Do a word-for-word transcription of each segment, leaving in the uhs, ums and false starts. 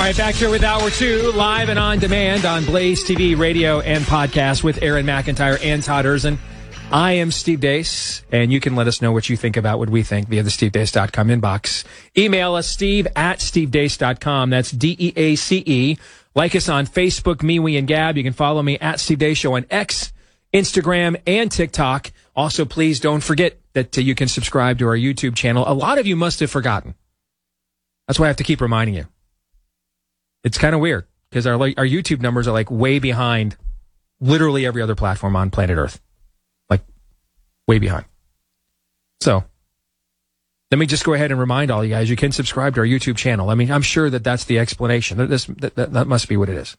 right, back here with Hour two, live and on demand on Blaze T V, radio, and podcast with Aaron McIntyre and Todd Erzin. I am Steve Deace, and you can let us know what you think about what we think via the steve deace dot com inbox. Email us, steve at steve deace dot com. That's D E A C E. Like us on Facebook, MeWe, and Gab. You can follow me at Steve Deace Show on X, Instagram, and TikTok. Also, please don't forget that uh, you can subscribe to our YouTube channel. A lot of you must have forgotten. That's why I have to keep reminding you. It's kind of weird because our, our YouTube numbers are like way behind literally every other platform on planet Earth. Like way behind. So let me just go ahead and remind all you guys, you can subscribe to our YouTube channel. I mean, I'm sure that that's the explanation. That, this, that, that, that must be what it is.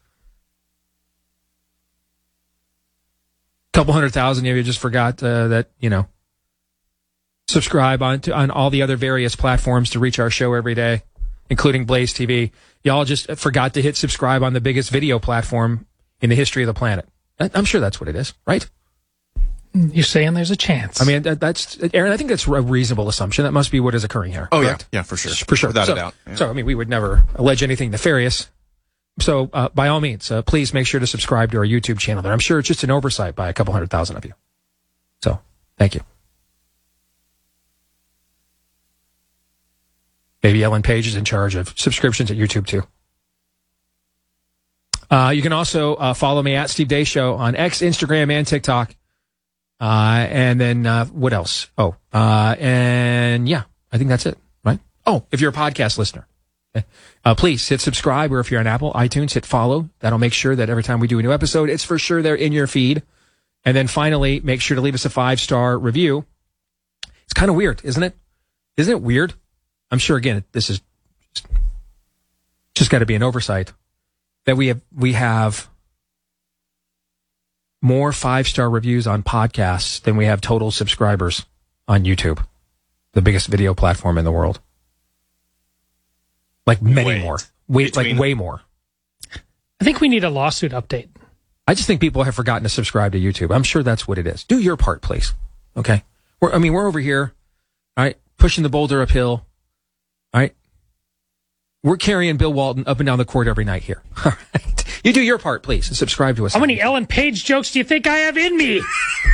A couple hundred thousand of you just forgot uh, that, you know, subscribe on, to, on all the other various platforms to reach our show every day, including Blaze T V. Y'all just forgot to hit subscribe on the biggest video platform in the history of the planet. I'm sure that's what it is, right? You're saying there's a chance. I mean, that, that's, Aaron, I think that's a reasonable assumption. That must be what is occurring here. Oh, correct? yeah. Yeah, for sure. For sure. Without so, a doubt. Yeah. So, I mean, we would never allege anything nefarious. So, uh, by all means, uh, please make sure to subscribe to our YouTube channel there. I'm sure it's just an oversight by a couple hundred thousand of you. So, thank you. Maybe Ellen Page is in charge of subscriptions at YouTube, too. Uh, you can also uh, follow me at Steve Deace Show on X, Instagram, and TikTok. Uh, and then uh, what else? Oh, uh, and yeah, I think that's it, right? Oh, if you're a podcast listener, uh, please hit subscribe, or if you're on Apple, iTunes, hit follow. That'll make sure that every time we do a new episode, it's for sure there in your feed. And then finally, make sure to leave us a five-star review. It's kind of weird, isn't it? Isn't it weird? I'm sure, again, this is just, just got to be an oversight that we have, we have more five-star reviews on podcasts than we have total subscribers on YouTube, the biggest video platform in the world. Like many Wait. more. Way, Between- like way more. I think we need a lawsuit update. I just think people have forgotten to subscribe to YouTube. I'm sure that's what it is. Do your part, please. Okay? We're, I mean, we're over here, all right, pushing the boulder uphill. All right. We're carrying Bill Walton up and down the court every night here. All right. You do your part, please, and subscribe to us. How many Ellen Page jokes do you think I have in me?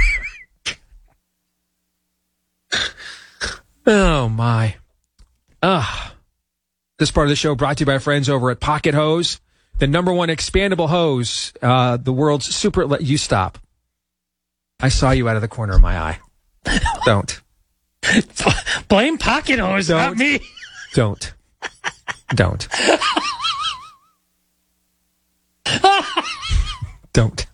Oh, my. Ah. This part of the show brought to you by our friends over at Pocket Hose, the number one expandable hose, uh, the world's super... Le- you stop. I saw you out of the corner of my eye. Don't. Blame Pocket Hose, Don't. not me. Don't. Don't. Don't.